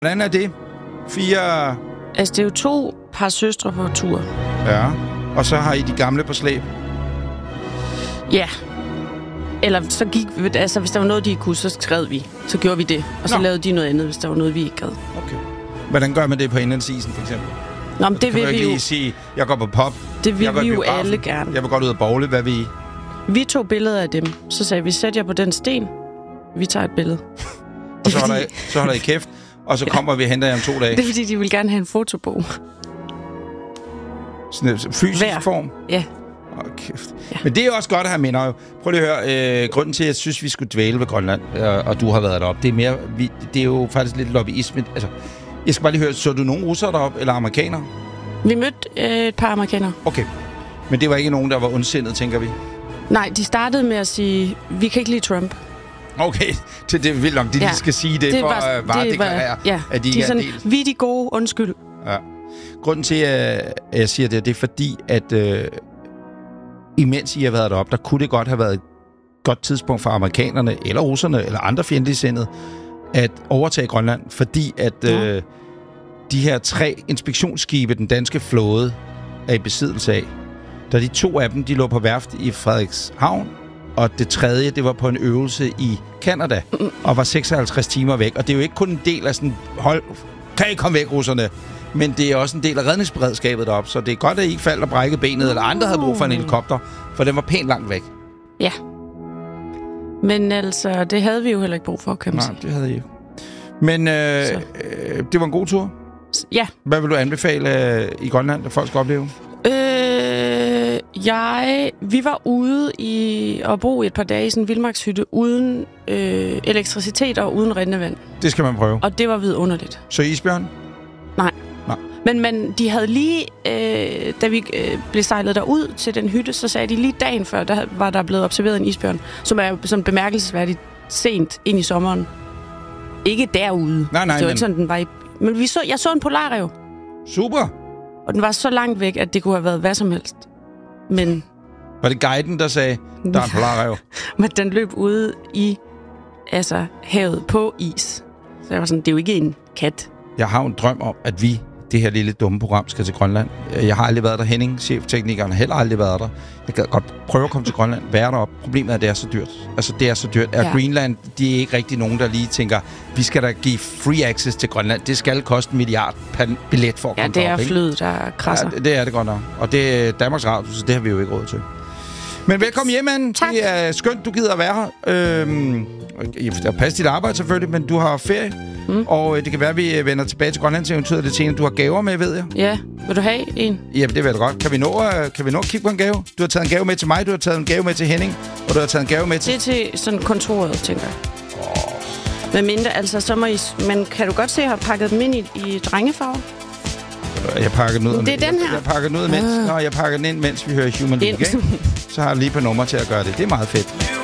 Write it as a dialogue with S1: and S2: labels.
S1: Hvordan er det? 4...
S2: Altså, det er jo 2 par søstre på tur.
S1: Ja, og så har I de gamle på slæb?
S2: Ja. Eller så gik vi... Altså, hvis der var noget, de ikke kunne, så skrev vi. Så gjorde vi det. Og så lavede de noget andet, hvis der var noget, vi ikke gad.
S1: Okay. Hvordan gør man det på indlandsisen, for eksempel?
S2: Nå, men det vil vi jo...
S1: lige sige, jeg går på pop.
S2: Det vil vi jo alle gerne.
S1: Jeg vil godt ud af bogle. Hvad vil I?
S2: Vi tog billeder af dem. Så sagde vi, sæt jer på den sten. Vi tager et billede.
S1: Og så holder I kæft. Og så kommer vi og henter jer om 2 dage.
S2: Det er fordi, de vil gerne have en fotobog.
S1: Sådan en fysisk form?
S2: Ja.
S1: Kæft. Ja. Men det er også godt at have minder jo. Prøv lige at høre. Grunden til, at jeg synes, vi skulle dvæle ved Grønland, og du har været deroppe, det er mere... det er jo faktisk lidt lobbyisme. Altså, jeg skal bare lige høre, så du nogen russere deroppe, eller amerikanere?
S2: Vi mødte et par amerikanere.
S1: Okay. Men det var ikke nogen, der var ondsindet, tænker vi?
S2: Nej, de startede med at sige, vi kan ikke lide Trump.
S1: Okay, det er vildt nok, de lige skal sige det for at varedeklarere, at de ikke er sådan,
S2: vi er de gode, undskyld.
S1: Ja. Grunden til, at jeg siger det er fordi, at imens I har været deroppe, der kunne det godt have været et godt tidspunkt for amerikanerne, eller russerne, eller andre fjendtligsindede, at overtage Grønland, fordi at de her 3 inspektionsskibe, den danske flåde, er i besiddelse af. Da de 2 af dem, de lå på værft i Frederikshavn, og det 3. det var på en øvelse i Canada, og var 56 timer væk. Og det er jo ikke kun en del af sådan, kan I komme væk, russerne? Men det er også en del af redningsberedskabet deroppe, så det er godt, at I ikke faldt og brækkede benet, eller andre havde brug for en helikopter, for den var pænt langt væk.
S2: Ja. Men altså, det havde vi jo heller ikke brug for, kan man sige.
S1: Nej, det havde I ikke. Men det var en god tur?
S2: Ja.
S1: Hvad vil du anbefale i Grønland, at folk skal opleve?
S2: Vi var ude at bo i et par dage i sådan en vildmarkshytte uden elektricitet og uden rindende vand.
S1: Det skal man prøve.
S2: Og det var vidunderligt.
S1: Så isbjørn?
S2: Nej. Men de havde lige, da vi blev sejlet derud til den hytte, så sagde de lige dagen før, der var der blevet observeret en isbjørn, som er sådan bemærkelsesværdigt sent ind i sommeren. Ikke derude.
S1: Nej,
S2: det var ikke sådan, den var i... Men jeg så en polarræv.
S1: Super.
S2: Og den var så langt væk, at det kunne have været hvad som helst. Men...
S1: Var det guiden, der sagde, der er en polarræv?
S2: Men den løb ude i havet på is. Så jeg var sådan, det er jo ikke en kat.
S1: Jeg har en drøm om, at vi, det her lille dumme program, skal til Grønland. Jeg har aldrig været der. Henning, chefteknikeren, har heller aldrig været der. Jeg kan godt prøve at komme til Grønland, være deroppe. Problemet er, at det er så dyrt. Altså, det er så dyrt. Ja. Greenland, de er ikke rigtig nogen, der lige tænker, vi skal da give free access til Grønland. Det skal koste 1 milliard per billet for at komme
S2: derop. Ja, det er flyet, der krasser.
S1: Ja, det er det godt nok. Og det er Danmarks Radio, så det har vi jo ikke råd til. Men velkommen hjem, Anne.
S2: Tak.
S1: Det er skønt, du gider at være her. Der passer dit arbejde selvfølgelig, men du har ferie. Og det kan være, at vi vender tilbage til Grønlandseventyret lidt senere. Du har gaver med, ved jeg.
S2: Ja, vil du have en?
S1: Jamen, det vil jeg da godt. Kan vi nå at kigge på en gave? Du har taget en gave med til mig, du har taget en gave med til Henning, og du har taget en gave med til...
S2: Det er til sådan kontoret, tænker jeg. Men mindre, altså, så må I... Men kan du godt se, at jeg har pakket dem ind i drengefarver?
S1: Jeg pakker den ud.
S2: Det er den her?
S1: Jeg pakker den ud, mens... Nå, jeg pakker den ind, mens vi hører Human League, ikke? Så har jeg lige på nummer til at gøre det. Det er meget fedt.